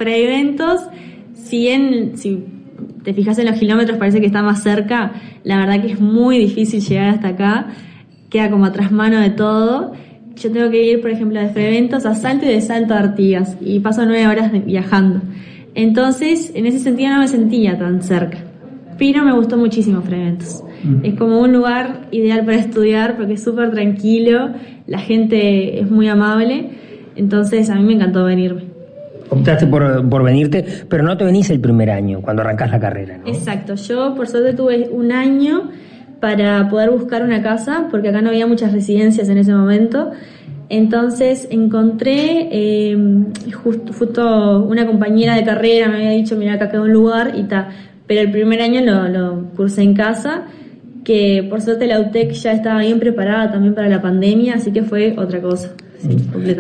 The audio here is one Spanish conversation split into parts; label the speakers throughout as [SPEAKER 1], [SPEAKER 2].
[SPEAKER 1] Fray Ventos, si te fijas en los kilómetros parece que está más cerca, la verdad que es muy difícil llegar hasta acá, queda como a trasmano de todo. Yo tengo que ir, por ejemplo, de Fray Ventos a Salto y de Salto a Artigas, y paso 9 horas viajando. Entonces, en ese sentido no me sentía tan cerca, pero me gustó muchísimo Fray Ventos. Es como un lugar ideal para estudiar porque es súper tranquilo, la gente es muy amable, entonces a mí me encantó venirme.
[SPEAKER 2] Optaste por venirte, pero no te venís el primer año, cuando arrancás la carrera, ¿no?
[SPEAKER 1] Exacto, yo por suerte tuve un año para poder buscar una casa, porque acá no había muchas residencias en ese momento. Entonces encontré, justo una compañera de carrera me había dicho, mira, acá queda un lugar y ta. Pero el primer año lo cursé en casa, que por suerte la UTEC ya estaba bien preparada también para la pandemia, así que fue otra cosa. Sí,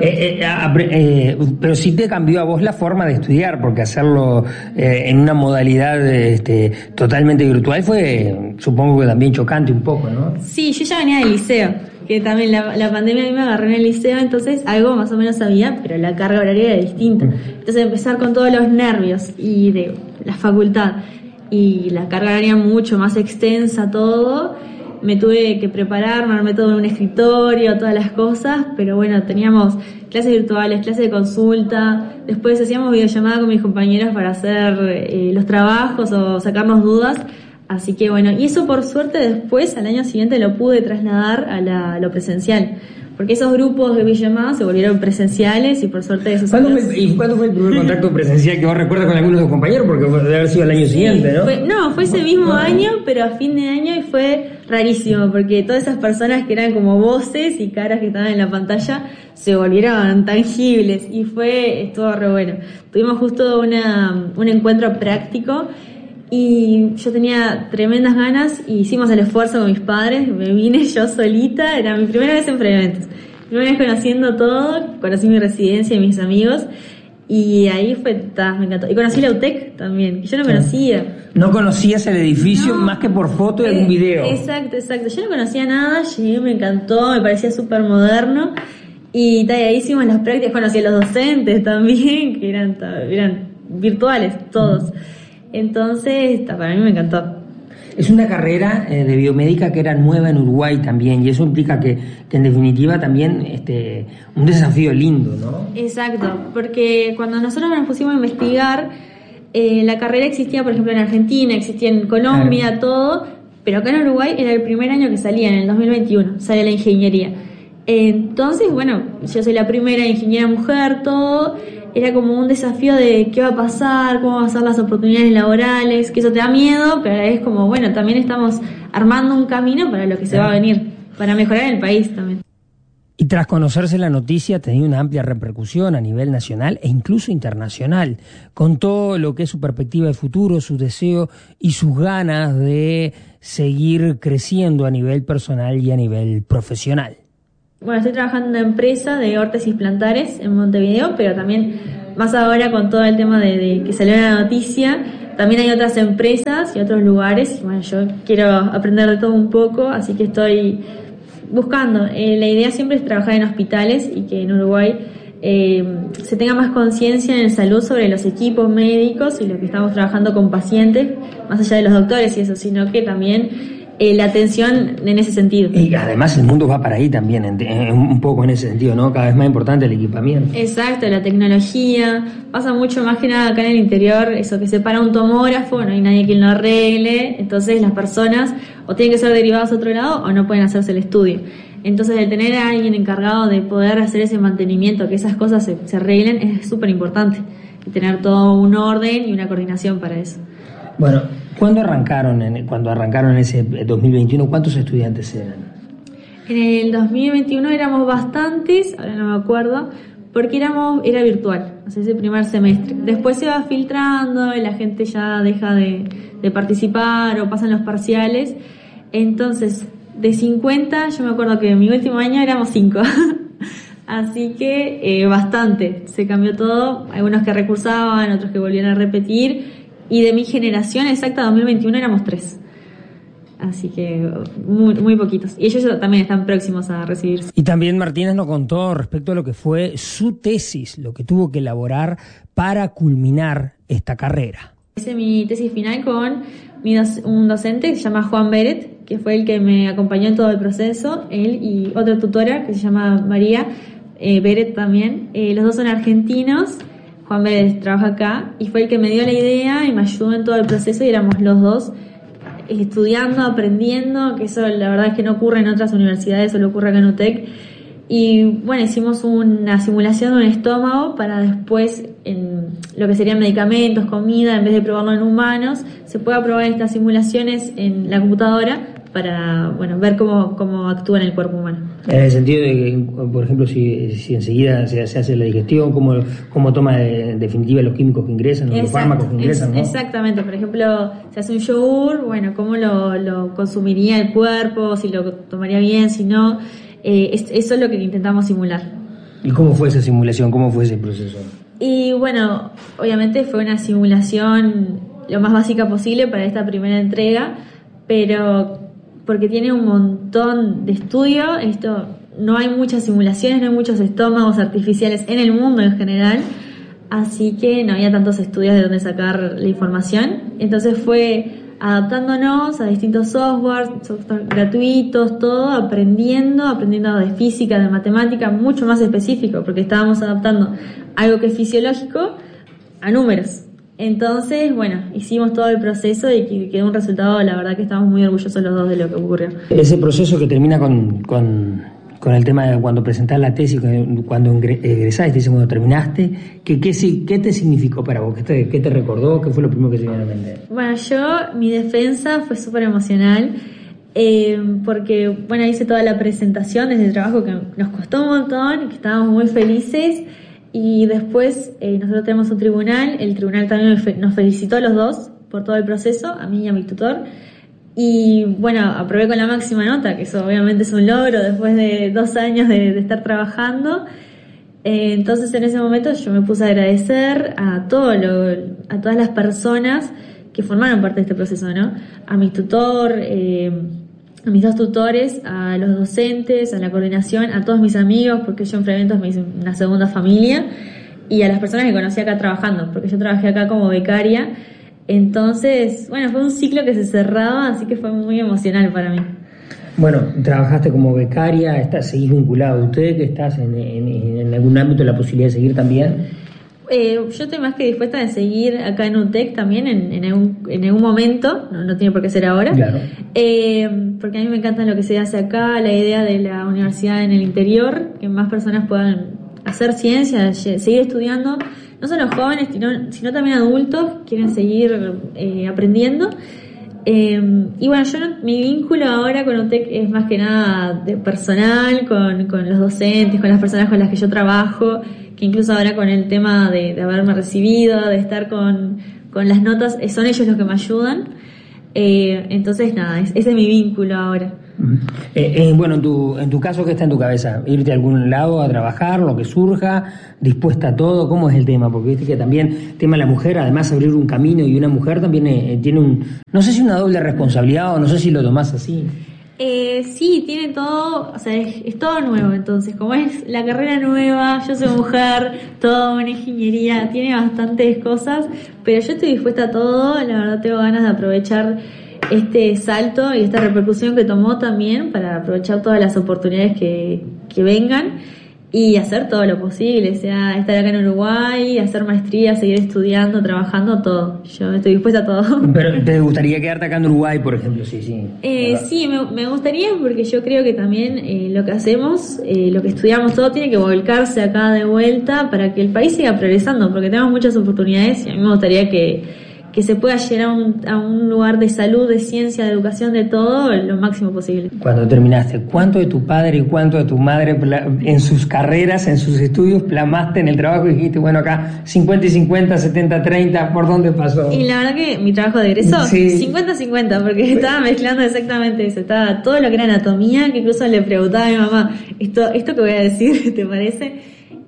[SPEAKER 2] pero sí te cambió a vos la forma de estudiar, porque hacerlo en una modalidad totalmente virtual fue, supongo que también chocante un poco, ¿no?
[SPEAKER 1] Sí, yo ya venía del liceo, que también la pandemia a mí me agarró en el liceo, entonces algo más o menos sabía, pero la carga horaria era distinta. Entonces empezar con todos los nervios y de la facultad y la carga horaria mucho más extensa, todo, me tuve que preparar, armé todo en un escritorio, todas las cosas, pero bueno, teníamos clases virtuales, clases de consulta, después hacíamos videollamada con mis compañeros para hacer los trabajos o sacarnos dudas, así que bueno, y eso por suerte después, al año siguiente, lo pude trasladar a lo presencial, porque esos grupos de videollamadas se volvieron presenciales y por suerte esos...
[SPEAKER 2] ¿Cuándo fue el primer contacto presencial que vos recuerdas con algunos de tus compañeros? Porque debe haber sido el año siguiente, ¿no?
[SPEAKER 1] Fue ese mismo año, pero a fin de año, y fue rarísimo, porque todas esas personas que eran como voces y caras que estaban en la pantalla se volvieron tangibles y estuvo re bueno. Tuvimos justo un encuentro práctico y yo tenía tremendas ganas y hicimos el esfuerzo con mis padres, me vine yo solita, era mi primera vez en Fray Ventos, primera vez conociendo todo, conocí mi residencia y mis amigos y ahí me encantó. Y conocí la UTEC también, que yo no conocía.
[SPEAKER 2] No conocías el edificio más que por foto y algún video.
[SPEAKER 1] Exacto, yo no conocía nada, llegué, me encantó, me parecía súper moderno y ahí hicimos las prácticas, conocí a los docentes también, que eran virtuales todos. Entonces, para mí me encantó.
[SPEAKER 2] Es una carrera de biomédica que era nueva en Uruguay también, y eso implica que en definitiva también un desafío lindo, ¿no?
[SPEAKER 1] Exacto, porque cuando nosotros nos pusimos a investigar, la carrera existía, por ejemplo, en Argentina, existía en Colombia, claro, todo, pero acá en Uruguay era el primer año que salía, en el 2021, sale la ingeniería. Entonces, bueno, yo soy la primera ingeniera mujer, todo, era como un desafío de qué va a pasar, cómo van a ser las oportunidades laborales, que eso te da miedo, pero a la vez como, bueno, también estamos armando un camino para lo que se va a venir, para mejorar el país también.
[SPEAKER 2] Y tras conocerse la noticia, tenía una amplia repercusión a nivel nacional e incluso internacional. Contó lo que es su perspectiva de futuro, su deseo y sus ganas de seguir creciendo a nivel personal y a nivel profesional.
[SPEAKER 1] Bueno, estoy trabajando en una empresa de órtesis plantares en Montevideo, pero también más ahora con todo el tema de que salió la noticia, también hay otras empresas y otros lugares. Y bueno, yo quiero aprender de todo un poco, así que estoy buscando. La idea siempre es trabajar en hospitales y que en Uruguay se tenga más conciencia en salud sobre los equipos médicos y lo que estamos trabajando con pacientes, más allá de los doctores y eso, sino que también la atención en ese sentido.
[SPEAKER 2] Y además el mundo va para ahí también, un poco en ese sentido, ¿no? Cada vez más importante el equipamiento.
[SPEAKER 1] Exacto, la tecnología, pasa mucho más que nada acá en el interior, eso que se para un tomógrafo, no hay nadie quien lo arregle, entonces las personas o tienen que ser derivadas a otro lado o no pueden hacerse el estudio. Entonces el tener a alguien encargado de poder hacer ese mantenimiento, que esas cosas se arreglen, es súper importante. Y tener todo un orden y una coordinación para eso.
[SPEAKER 2] Bueno, cuando arrancaron en ese 2021, ¿cuántos estudiantes eran?
[SPEAKER 1] En el 2021 éramos bastantes, ahora no me acuerdo, porque era virtual, o sea, ese primer semestre. Después se va filtrando y la gente ya deja de participar o pasan los parciales. Entonces, de 50, yo me acuerdo que en mi último año éramos 5. Así que bastante, se cambió todo, algunos que recursaban, otros que volvían a repetir. Y de mi generación exacta, 2021, éramos 3. así que muy, muy poquitos. Y ellos también están próximos a recibirse.
[SPEAKER 2] Y también Martínez nos contó respecto a lo que fue su tesis, lo que tuvo que elaborar para culminar esta carrera.
[SPEAKER 1] Hice mi tesis final con un docente que se llama Juan Beret, que fue el que me acompañó en todo el proceso, él y otra tutora que se llama María Beret también. Los dos son argentinos. Juan Beret trabaja acá y fue el que me dio la idea y me ayudó en todo el proceso, y éramos los dos estudiando, aprendiendo, que eso la verdad es que no ocurre en otras universidades, solo ocurre acá en UTEC. Y bueno, hicimos una simulación de un estómago para después, en lo que serían medicamentos, comida, en vez de probarlo en humanos, se pueda probar estas simulaciones en la computadora para ver cómo actúa en el cuerpo humano.
[SPEAKER 2] En el sentido de que, por ejemplo, si enseguida se hace la digestión, cómo toma en definitiva los químicos que ingresan, los fármacos que ingresan, ¿no?
[SPEAKER 1] Exactamente, por ejemplo, se hace un yogur, cómo lo consumiría el cuerpo, si lo tomaría bien, si no, eso es lo que intentamos simular.
[SPEAKER 2] ¿Y cómo fue esa simulación? ¿Cómo fue ese proceso?
[SPEAKER 1] Y bueno, obviamente fue una simulación lo más básica posible para esta primera entrega, pero porque tiene un montón de estudio. Esto, no hay muchas simulaciones, no hay muchos estómagos artificiales en el mundo en general, así que no había tantos estudios de dónde sacar la información. Entonces fue adaptándonos a distintos software gratuitos, todo, aprendiendo de física, de matemática, mucho más específico, porque estábamos adaptando algo que es fisiológico a números. Entonces, hicimos todo el proceso y quedó un resultado, la verdad que estamos muy orgullosos los dos de lo que ocurrió. Ese
[SPEAKER 2] proceso que termina con el tema de cuando presentás la tesis, cuando egresaste, cuando terminaste, ¿qué te significó para vos? ¿Qué te recordó? ¿Qué fue lo primero que se vino a mente?
[SPEAKER 1] Bueno, mi defensa fue súper emocional, porque, hice toda la presentación desde el trabajo que nos costó un montón y que estábamos muy felices. Y después nosotros tenemos un tribunal, el tribunal también nos felicitó a los dos por todo el proceso, a mí y a mi tutor. Y aprobé con la máxima nota, que eso obviamente es un logro después de 2 años de estar trabajando. Entonces en ese momento yo me puse a agradecer a todas las personas que formaron parte de este proceso, ¿no? A mi tutor, a mis 2 tutores, a los docentes, a la coordinación, a todos mis amigos, porque yo en Freventos me hice una segunda familia, y a las personas que conocí acá trabajando, porque yo trabajé acá como becaria. Entonces, fue un ciclo que se cerraba, así que fue muy emocional para mí.
[SPEAKER 2] Bueno, trabajaste como becaria, seguís vinculado a UTEC, que estás en algún ámbito la posibilidad de seguir también.
[SPEAKER 1] Yo estoy más que dispuesta a seguir acá en UTEC también en algún momento, no tiene por qué ser ahora,
[SPEAKER 2] claro.
[SPEAKER 1] Porque a mí me encanta lo que se hace acá, la idea de la universidad en el interior, que más personas puedan hacer ciencia, seguir estudiando, no solo jóvenes, sino también adultos quieren seguir aprendiendo. Mi vínculo ahora con UTEC es más que nada de personal, con los docentes, con las personas con las que yo trabajo, que incluso ahora con el tema de haberme recibido, de estar con las notas, son ellos los que me ayudan. Entonces ese es mi vínculo ahora.
[SPEAKER 2] En tu caso, ¿qué está en tu cabeza? ¿Irte a algún lado a trabajar, lo que surja, dispuesta a todo? ¿Cómo es el tema? Porque viste que también el tema de la mujer, además abrir un camino, y una mujer también tiene no sé si una doble responsabilidad, o no sé si lo tomás así.
[SPEAKER 1] Sí, tiene todo, es todo nuevo. Entonces, como es la carrera nueva, yo soy mujer, toda una ingeniería, tiene bastantes cosas, pero yo estoy dispuesta a todo. La verdad tengo ganas de aprovechar este salto y esta repercusión que tomó también para aprovechar todas las oportunidades que vengan y hacer todo lo posible, sea estar acá en Uruguay, hacer maestría, seguir estudiando, trabajando, todo. Yo estoy dispuesta a todo.
[SPEAKER 2] ¿Pero te gustaría quedarte acá en Uruguay, por ejemplo? Sí.
[SPEAKER 1] Sí, me gustaría, porque yo creo que también lo que hacemos, lo que estudiamos, todo tiene que volcarse acá de vuelta para que el país siga progresando, porque tenemos muchas oportunidades y a mí me gustaría que se pueda llegar a un lugar de salud, de ciencia, de educación, de todo, lo máximo posible.
[SPEAKER 2] Cuando terminaste, ¿cuánto de tu padre y cuánto de tu madre en sus carreras, en sus estudios, plasmaste en el trabajo y dijiste, acá 50 y 50, 70, 30, ¿por dónde pasó?
[SPEAKER 1] Y la verdad que mi trabajo de egreso, sí. 50-50, porque estaba mezclando exactamente eso, estaba todo lo que era anatomía, que incluso le preguntaba a mi mamá, esto que voy a decir, ¿te parece?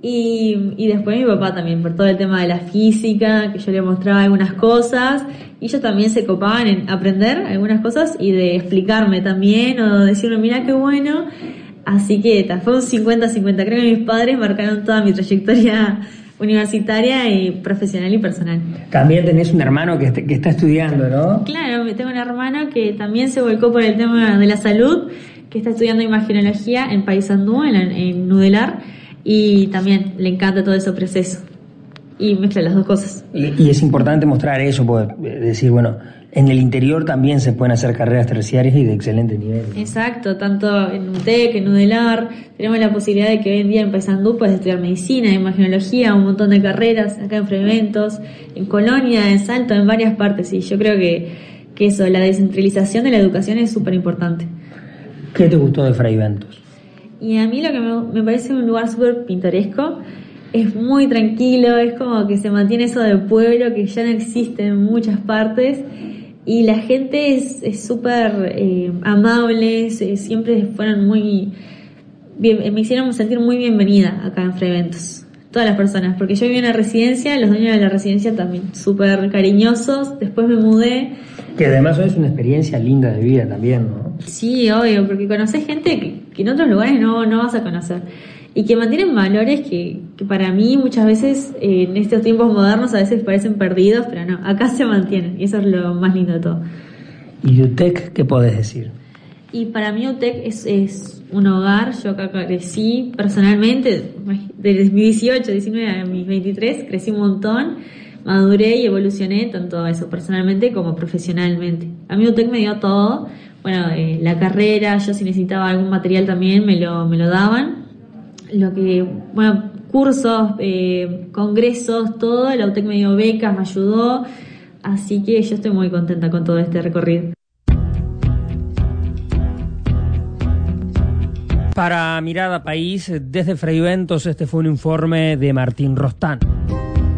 [SPEAKER 1] Y después mi papá también, por todo el tema de la física, que yo le mostraba algunas cosas, y ellos también se copaban en aprender algunas cosas y de explicarme también, o decirme, mira qué bueno. Así que fue un 50-50. Creo que mis padres marcaron toda mi trayectoria universitaria y profesional y personal.
[SPEAKER 2] También tenés un hermano que está estudiando, ¿no?
[SPEAKER 1] Claro, tengo un hermano que también se volcó por el tema de la salud, que está estudiando imagenología en Paysandú, en Nudelar, y también le encanta todo ese proceso y mezcla las dos cosas.
[SPEAKER 2] Y es importante mostrar eso, porque decir, bueno, en el interior también se pueden hacer carreras terciarias y de excelente nivel, ¿no?
[SPEAKER 1] Exacto, tanto en UTEC, en Nudelar, tenemos la posibilidad de que hoy en día en Paysandú puedes estudiar medicina, imagenología, un montón de carreras, acá en Fraiventos, en Colonia, en Salto, en varias partes, y yo creo que eso, la descentralización de la educación es súper importante.
[SPEAKER 2] ¿Qué te gustó de Fraiventos?
[SPEAKER 1] Y a mí lo que me parece un lugar súper pintoresco, es muy tranquilo, es como que se mantiene eso de pueblo que ya no existe en muchas partes, y la gente es súper amable, siempre fueron muy bien, me hicieron sentir muy bienvenida acá en Fraiventos, todas las personas, porque yo viví en una residencia, los dueños de la residencia también súper cariñosos, después me mudé.
[SPEAKER 2] Que además es una experiencia linda de vida también, ¿no?
[SPEAKER 1] Sí, obvio, porque conoces gente que en otros lugares no vas a conocer. Y que mantienen valores que para mí muchas veces en estos tiempos modernos a veces parecen perdidos, pero no, acá se mantienen. Y eso es lo más lindo de todo.
[SPEAKER 2] ¿Y UTEC qué podés decir?
[SPEAKER 1] Y para mí UTEC es un hogar. Yo acá crecí personalmente, desde mis 18, 19 a mis 23, crecí un montón. Maduré y evolucioné tanto eso personalmente como profesionalmente. A mí UTEC me dio todo. Bueno, la carrera, yo si necesitaba algún material también me lo daban. Cursos, congresos, todo. La UTEC me dio becas, me ayudó. Así que yo estoy muy contenta con todo este recorrido.
[SPEAKER 2] Para Mirada País, desde Fraiventos, este fue un informe de Martín Rostán.